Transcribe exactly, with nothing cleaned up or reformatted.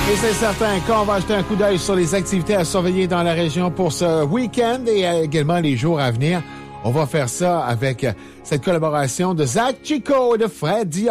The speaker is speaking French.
Et c'est certain qu'on va jeter un coup d'œil sur les activités à surveiller dans la région pour ce week-end et également les jours à venir. On va faire ça avec cette collaboration de Zach Chico et de Fred Dion.